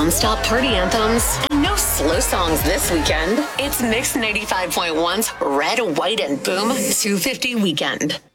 nonstop party anthems and no slow songs this weekend. It's Mix 95.1's Red, White, and Boom 250 Weekend.